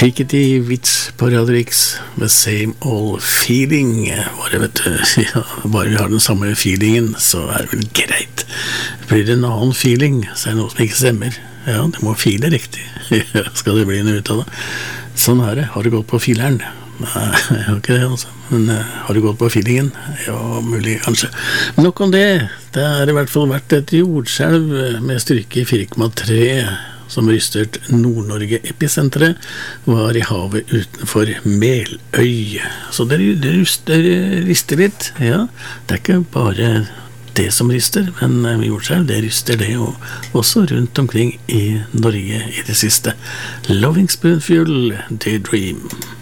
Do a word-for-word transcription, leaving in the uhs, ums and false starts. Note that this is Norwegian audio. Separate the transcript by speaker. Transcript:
Speaker 1: Piketty Witch på Radio X med Same Old Feeling. Bare, vet du, ja, bare vi har den samme feelingen, så er det vel greit. Blir det en annen feeling, så er det noe som ikke stemmer. Ja, det må file riktig. Skal det bli noe ut av det? Sånn er det. Har du gått på fileren? Nei, jeg har ikke det altså. Men uh, har du gått på feelingen? Ja, mulig kanskje. Men nok om det. Det har i hvert fall vært et jordskjelv med styrke fire komma tre som rystet Nord-Norge-episenteret, var i havet utenfor Meløy. Så det, det ryster, rister litt, ja. Det er ikke bare det som rister, men jordskjelv, det ryster det, og også rundt omkring i Norge i det siste. Loving Spoonful, Daydream.